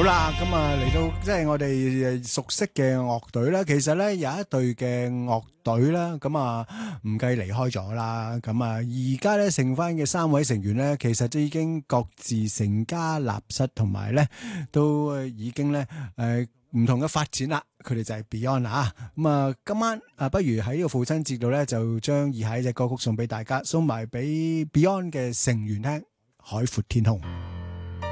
啦，咁嚟到即係我哋熟悉嘅樂隊啦。其實咧有一隊嘅樂隊啦，唔計離開咗啦。而家咧剩翻嘅3位成員咧，其實都已經各自成家立室，同埋咧都已經咧唔同嘅發展啦。佢哋就係 Beyond 啦。今晚不如喺呢個父親節度咧，就將以下呢隻歌曲送俾大家，送埋俾 Beyond 嘅成員聽，《海闊天空》。